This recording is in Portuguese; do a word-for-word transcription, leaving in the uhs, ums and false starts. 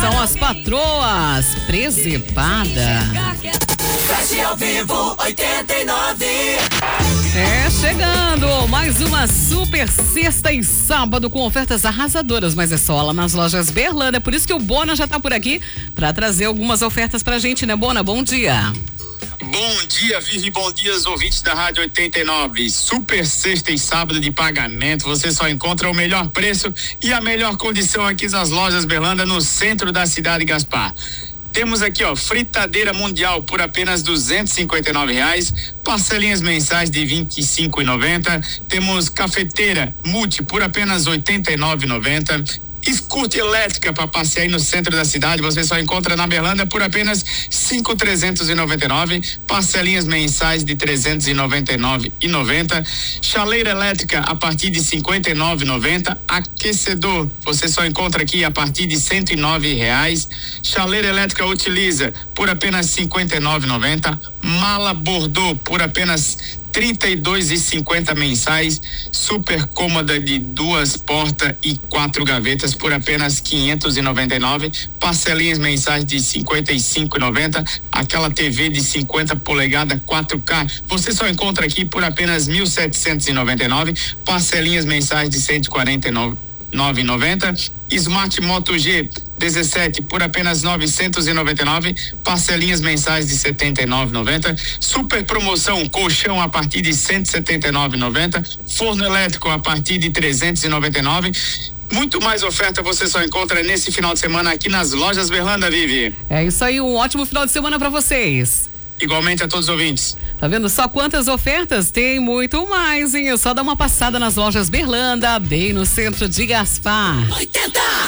São as patroas Presepada. Flash ao vivo oitenta e nove. É, chegando mais uma super sexta e sábado com ofertas arrasadoras, mas é só lá nas lojas Berlândia, por isso que o Bona já tá por aqui para trazer algumas ofertas pra gente, né, Bona? Bom dia. Bom dia, Vivi, bom dia aos ouvintes da Rádio oitenta e nove. Super sexta e sábado de pagamento, você só encontra o melhor preço e a melhor condição aqui nas lojas Berlândia, no centro da cidade, Gaspar. Temos aqui, ó, fritadeira mundial por apenas duzentos e cinquenta e nove reais, parcelinhas mensais de vinte e cinco reais e noventa centavos. Temos cafeteira multi por apenas oitenta e nove reais e noventa centavos. Scooter elétrica para passear aí no centro da cidade, você só encontra na Berlândia por apenas cinco mil trezentos e noventa e nove reais, parcelinhas mensais de trezentos e noventa e nove reais e noventa centavos. Chaleira elétrica a partir de cinquenta e nove reais e noventa centavos. Aquecedor você só encontra aqui a partir de cento e nove reais. Chaleira elétrica utiliza por apenas cinquenta e nove reais e noventa centavos. Mala Bordeaux por apenas trinta e dois reais e cinquenta centavos mensais, super cômoda de duas portas e quatro gavetas por apenas quinhentos e noventa e nove reais, parcelinhas mensais de cinquenta e cinco reais e noventa centavos, aquela T V de cinquenta polegadas quatro K, você só encontra aqui por apenas mil setecentos e noventa e nove reais, parcelinhas mensais de cento e quarenta e nove reais e noventa centavos. Smart Moto G dezessete por apenas novecentos e noventa e nove reais, parcelinhas mensais de setenta e nove reais e noventa centavos. Super promoção colchão a partir de cento e setenta e nove reais e noventa centavos, forno elétrico a partir de trezentos e noventa e nove reais. Muito mais oferta você só encontra nesse final de semana aqui nas lojas Berlândia, Vivi. É isso aí, um ótimo final de semana para vocês. Igualmente a todos os ouvintes. Tá vendo só quantas ofertas? Tem muito mais, hein? É só dar uma passada nas lojas Berlândia, bem no centro de Gaspar. oitenta